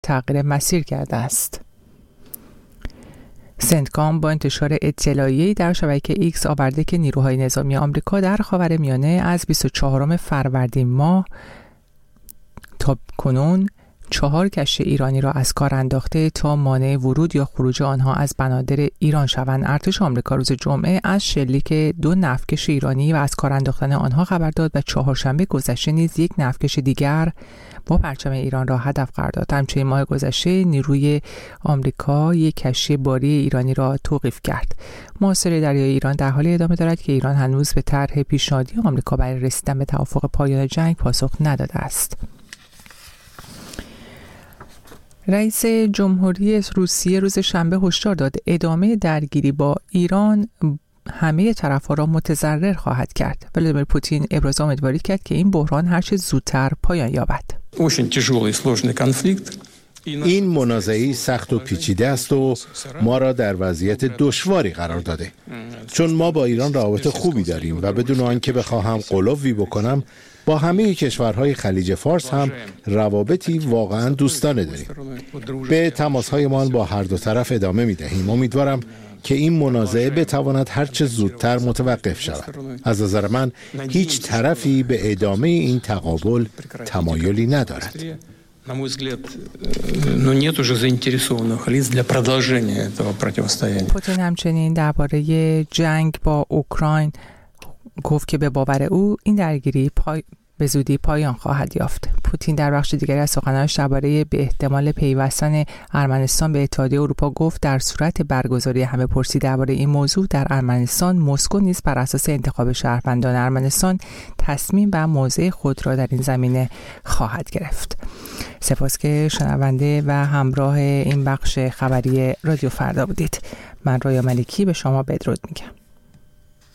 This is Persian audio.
تغییر مسیر کرده است. سنتکام با انتشار اطلاعیه‌ای در شبکه ایکس آورده که نیروهای نظامی آمریکا در خاورمیانه از 24 فروردین ماه تا کنون 4 کشتی ایرانی را از کار انداخته تا مانع ورود یا خروج آنها از بنادر ایران شوند. ارتش آمریکا روز جمعه از شلیک 2 نفتکش ایرانی و از کار انداختن آنها خبر داد و چهارشنبه گذشته نیز 1 نفتکش دیگر با پرچم ایران را هدف قرار داد. همچنین ماه گذشته نیروی آمریکا 1 کشتی باری ایرانی را توقیف کرد. محاصره دریای ایران در حالی ادامه دارد که ایران هنوز به طرح پیشنهادی آمریکا برای رسیدن به توافق پایان جنگ پاسخ نداده است. رئیس جمهوری روسیه روز شنبه هشدار داد ادامه درگیری با ایران همه طرف‌ها را متضرر خواهد کرد. ولادیمیر پوتین ابراز امیدواری کرد که این بحران هر چه زودتر پایان یابد. این منازعه سخت و پیچیده است و ما را در وضعیت دشواری قرار داده، چون ما با ایران روابط خوبی داریم و بدون آنکه بخواهم غلوی بکنم با همه کشورهای خلیج فارس هم روابطی واقعا دوستانه داریم. به تماسهایمان با هر دو طرف ادامه می‌دهیم. امیدوارم که این منازعه بتواند هرچه زودتر متوقف شود. از نظر من هیچ طرفی به ادامه این تقابل تمایلی ندارد. پوتین همچنین درباره جنگ با اوکراین گفت که به باور او این درگیری به زودی پایان خواهد یافت. پوتین در بخش دیگری از سخنانش درباره به احتمال پیوستن ارمنستان به اتحادیه اروپا گفت در صورت برگزاری همه پرسی درباره این موضوع در ارمنستان، مسکو نیز بر اساس انتخاب شهروندان ارمنستان تصمیم و موضع خود را در این زمینه خواهد گرفت. سپاس که شنونده و همراه این بخش خبری رادیو فردا بودید. من رویا ملکی به شما بدرود میگم.